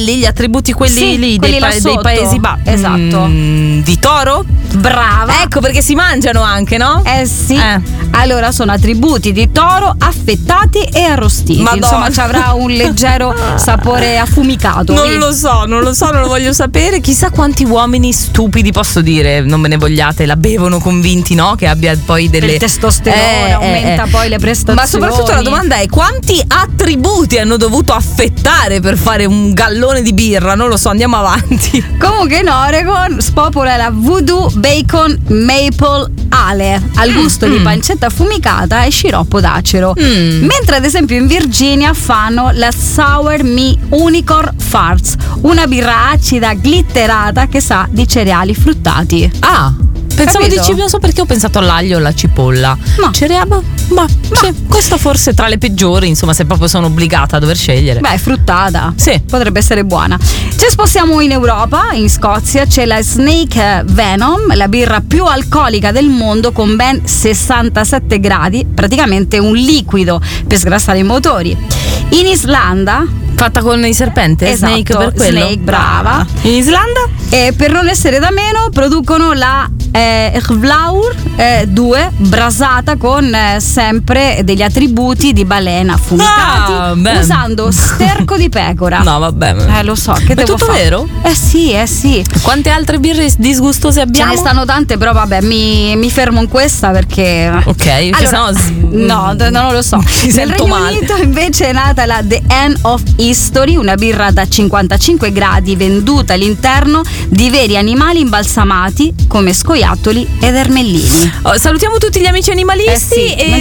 quelli, gli attributi quelli lì quelli dei paesi esatto. Di toro? Brava. Ecco, perché si mangiano anche, no? Sì. Allora sono attributi di toro affettati e arrostiti. Madonna. Insomma, ci avrà un leggero sapore affumicato. Non lo so, non lo voglio sapere. Chissà quanti uomini stupidi, posso dire, non me ne vogliate, la bevono convinti, no? Che abbia poi delle il testosterone aumenta poi le prestazioni. Ma soprattutto la domanda è: quanti attributi hanno dovuto affettare per fare un gallone di birra? Non lo so, andiamo avanti. Comunque in Oregon spopola la Voodoo Bacon Maple Ale al gusto di pancetta affumicata e sciroppo d'acero. Mentre ad esempio in Virginia fanno la Sour Me Unicorn Farts, una birra acida glitterata che sa di cereali fruttati. Pensavo Capito? non so perché ho pensato all'aglio o alla cipolla. No. Cereale? Sì, questa forse tra le peggiori, insomma, se proprio sono obbligata a dover scegliere. Beh, fruttata. Sì. Potrebbe essere buona. Ci spostiamo in Europa, in Scozia, c'è la Snake Venom, la birra più alcolica del mondo con ben 67 gradi, praticamente un liquido per sgrassare i motori. In Islanda, Fatta con i serpenti? esatto, Snake per quello? Snake, brava. In Islanda? E per non essere da meno producono la Vlaur 2 brasata con sempre degli attributi di balena affumicati usando sterco di pecora. No, vabbè. Lo so, che è devo tutto fare? vero? Sì. Quante altre birre disgustose abbiamo? Ce ne stanno tante, però vabbè, mi fermo in questa perché. Ok, perché allora, sennò non lo so. Mi Nel sento Regno male. Unito invece è nata la The End of History, una birra da 55 gradi venduta all'interno di veri animali imbalsamati come scoiattoli ed ermellini. Salutiamo tutti gli amici animalisti Sì, e